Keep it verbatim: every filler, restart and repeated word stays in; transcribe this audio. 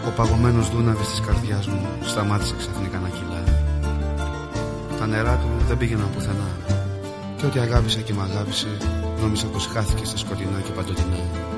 Ο παγωμένος δούναβης της καρδιάς μου σταμάτησε ξαφνικά να κυλάει. Τα νερά του δεν πήγαιναν πουθενά, και ό,τι αγάπησα και μ' αγάπησε νόμιζα πως χάθηκε στα σκοτεινά και παντοτινά.